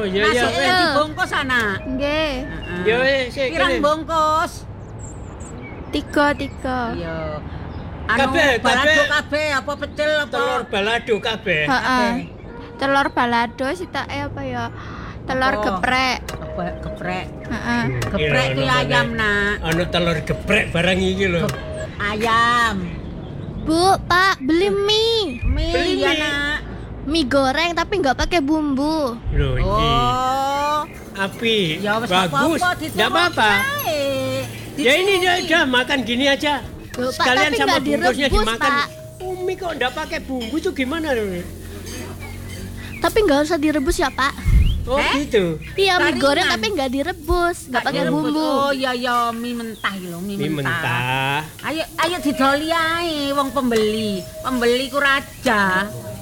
iya iya. Nasi dibungkus anak. Nggih. Ya wis sik. Pirang bungkus? 3. Iya. Kabeh, balado kabeh. kabeh apa pecel apa? Telur balado kabeh. Heeh. Telur balado sitake apa ya? Telur Apa? geprek. Apa geprek? Heeh. Geprek Iya, ki ono ayam, maneh. Nak. Ono telur geprek barang iki lho. Ayam. Bu, Pak, beli mie. Mie Beli ya, mie. Nak. Mie goreng tapi nggak pakai bumbu. Lho iki. Oh. Api. Ya wis Bagus. Enggak apa-apa. Ya ini udah makan gini aja. Loh, Pak, Sekalian tapi sama nggak bungkusnya direbus, dimakan. Pak. Umi kok enggak pakai bumbu itu gimana lho? Tapi nggak usah direbus ya, Pak. Oh gitu. Iya, mie Taringan. goreng tapi nggak direbus, nggak pakai bumbu. Oh iya iya mie mentah iki lho, Mie mentah. Ayo didoli ae wong pembeli. Pembeli ku raja.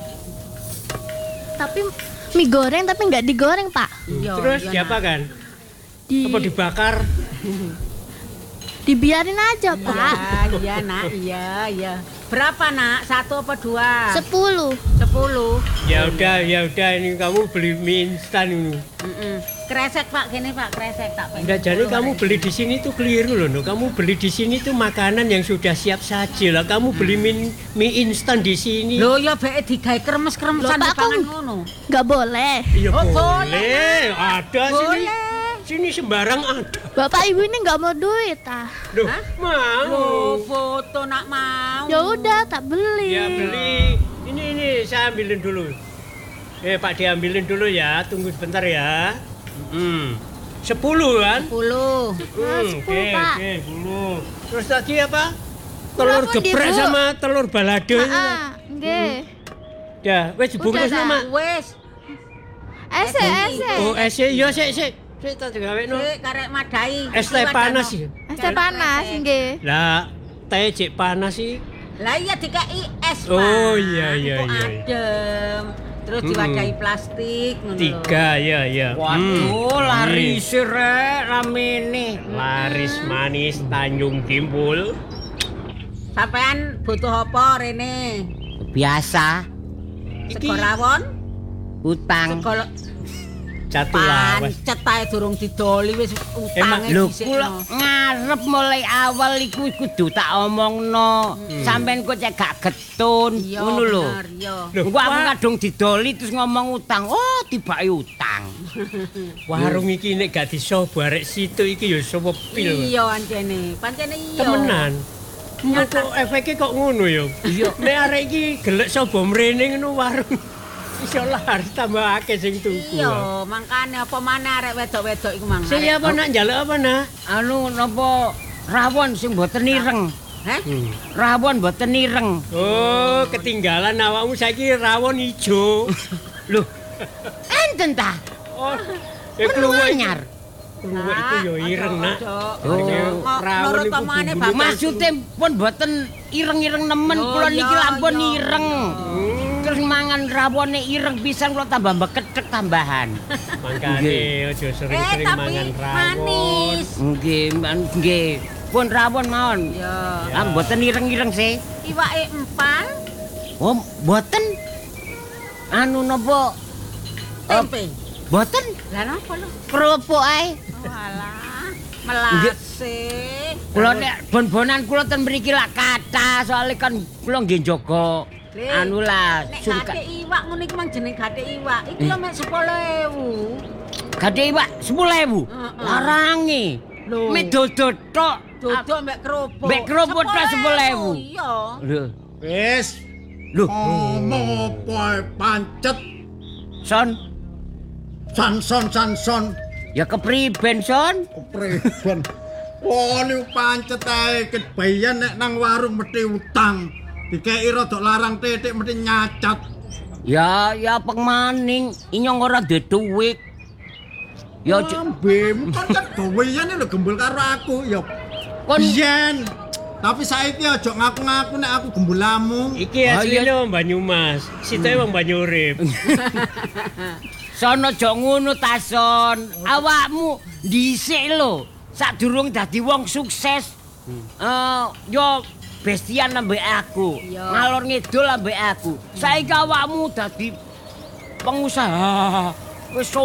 Tapi mie goreng tapi nggak digoreng, Pak. Iya. Terus iya, diapakan? Di Apa dibakar? dibiarin aja, Nak. Pak. Iya, Nak. Iya. Berapa, Nak? 1 apa 2? 10. 10. Ya udah ini kamu beli mie instan ini. Kresek, Pak, gini, Pak, kresek tak pengen. Enggak jadi kamu beli di sini tuh keliru loh. No. Kamu beli di sini tuh makanan yang sudah siap saji lah. Kamu beli mie instan di sini. Lho ya beke digawe kremes-kremesan Loh, Pak, pangan aku- ngono. Nggak boleh. Iya Oh, boleh. Ada sini. Boleh. Sini sembarang ada. Bapak ibu ini nggak mau duit, ah. Loh, Hah? mau. Loh, foto nak mau. Ya udah, tak beli. Ya beli. Ini saya ambilin dulu. Pak diambilin dulu ya. Tunggu sebentar ya. 10 kan? 10. 10, Oke, Pak. 10. Terus lagi apa? Telur Berapa, geprek Bu? sama telur balado. Ah, nggih. Ya, wis dibungkus Udah, Mak. Wes, Ese. Oh, es yo sik. Sik tak gawekno. sik karek madai. Es teh panas ya. Es teh panas, nggih. Lah, teh cek panas sih. Lah iya dikai es, Pak. Oh, iya. Iku adem. Terus diwadahi plastik ngono lho. 3 ya. Waduh, laris rek ramene. Laris manis Tanjung Kimpul. Sampean butuh apa rene? Biasa Sego rawon? utang. Sego Catulah. pancet ae durung didoli wis utange Lho dhisikno. kula ngarep mulai awal iku kudu tak omongno. Sampeyan kok cek gak getun Iya, ngono lho. bener, iya. Engko aku kadung didoli terus ngomong utang. Oh, tibake utang. Warung iki nek gak disobo arek situ iki ya sepil. Iya pancene iya. Temenan. Kok efeknya kok ngono ya? Iya. Nek arek iki gelek sobo mrene ngono warung. Iso laris tambah akeh sing tuku. Iya, mangkane apa maneh arek wedok-wedok iku mang. Sing apa nak njaluk apa nak? Anu napa rawon sing mboten ireng. Heh? Rawon mboten ireng. Oh, ketinggalan awakmu saiki rawon ijo. Lho. Enten ta? Oh, Menu anyar. Kluwek iku ya ireng nak. Oh, rawon Nurut iku omongane bumbu. Bapak. Maksudnya pun mboten ireng-ireng nemen Oh, kula niki iya, lampun iya. ireng. Terus mangan rawone ireng pisan kula tambah beketek tambahan. Mangkane aja sering-sering tapi mangan rawon. manis. Nggih. Pun rawon mawon. Ya. Lah mboten ireng-ireng sih. Iwake empal, Oh, mboten. Anu napa? tempe. Mboten. Lah napa lho? Kerupuk ae. Oh alah, melase. Kula nek bon-bonan kula ten mriki lak kathah soalnya kan kula nggih njaga Le, anu lah Nek surga. gade iwak ngono iki mang jeneng gade iwak. Iki lho mek 10.000. Gade iwak 10.000. Larange. Lho. Mek dodot tok. Dodok mek kerupuk. Mek kerupuk tok 10.000. Iya. Lho. Wis, Lho, ngomong apa ae pancet Son, sanson ya kepriben Son? kepriben. Wah, niku pancet ae kebayan nek nang warung mesti utang. Dikeki rada larang titik mesti nyacat. Ya pengmaning, inyong ora duwe duit. Ya Ambemu pancet gawean lho gembul karo aku ya. kon Biyen. Tapi saiki aja ngaku-ngaku nek aku gembulamu. Iki asline wong Banyumas, sitoke wong Banyurip. Son aja ngono ta Son. Awakmu dhisik lho, sadurung dadi wong sukses. Yo bestian ambek aku, ngalor ngidul ambek aku. Saiki awakmu dadi pengusaha. Wis